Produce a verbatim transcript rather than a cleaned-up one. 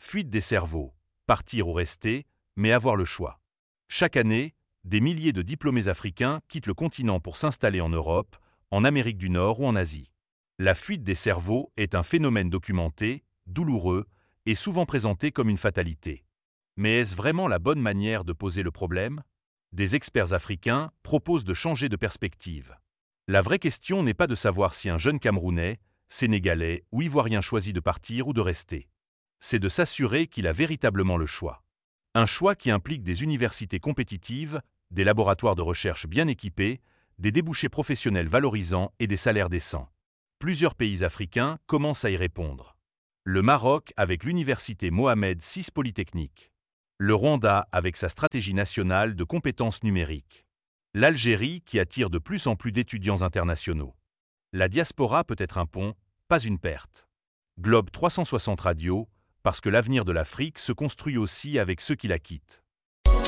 Fuite des cerveaux, partir ou rester, mais avoir le choix. Chaque année, des milliers de diplômés africains quittent le continent pour s'installer en Europe, en Amérique du Nord ou en Asie. La fuite des cerveaux est un phénomène documenté, douloureux et souvent présenté comme une fatalité. Mais est-ce vraiment la bonne manière de poser le problème? Des experts africains proposent de changer de perspective. La vraie question n'est pas de savoir si un jeune Camerounais, Sénégalais ou Ivoirien choisit de partir ou de rester. C'est de s'assurer qu'il a véritablement le choix. Un choix qui implique des universités compétitives, des laboratoires de recherche bien équipés, des débouchés professionnels valorisants et des salaires décents. Plusieurs pays africains commencent à y répondre. Le Maroc avec l'université Mohamed six Polytechnique. Le Rwanda avec sa stratégie nationale de compétences numériques. L'Algérie qui attire de plus en plus d'étudiants internationaux. La diaspora peut être un pont, pas une perte. Globe trois cent soixante Radio, parce que l'avenir de l'Afrique se construit aussi avec ceux qui la quittent.